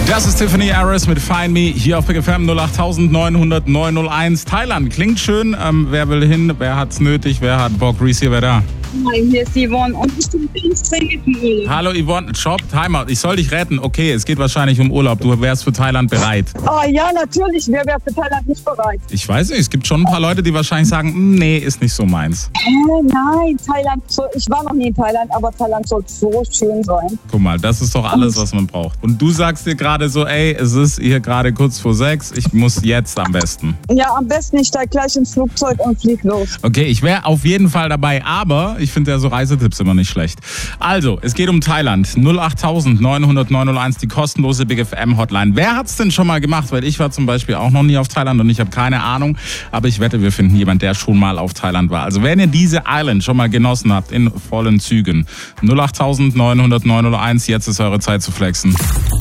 Das ist Tiffany Harris mit Find Me hier auf Big FM 08900 901. Thailand klingt schön. Wer will hin? Wer hat's nötig? Wer hat Bock? Reese hier, wer da? Nein, hier ist Yvonne und ich bin ganz dringend im Urlaub. Hallo Yvonne, Shop, Timeout. Ich soll dich retten. Okay, es geht wahrscheinlich um Urlaub. Du wärst für Thailand bereit. Oh ja, natürlich. Wer wäre für Thailand nicht bereit? Ich weiß nicht, es gibt schon ein paar Leute, die wahrscheinlich sagen, nee, ist nicht so meins. Nein, Thailand. Ich war noch nie in Thailand, aber Thailand soll so schön sein. Guck mal, das ist doch alles, was man braucht. Und du sagst dir gerade so, ey, es ist hier gerade kurz vor 6, ich muss jetzt am besten. Ja, am besten ich steig gleich ins Flugzeug und flieg los. Okay, ich wäre auf jeden Fall dabei, aber ich finde ja so Reisetipps immer nicht schlecht. Also, es geht um Thailand. 08900 901, die kostenlose Big FM Hotline. Wer hat's denn schon mal gemacht? Weil ich war zum Beispiel auch noch nie auf Thailand und ich habe keine Ahnung. Aber ich wette, wir finden jemanden, der schon mal auf Thailand war. Also, wenn ihr diese Island schon mal genossen habt, in vollen Zügen. 08900 901, jetzt ist eure Zeit zu flexen.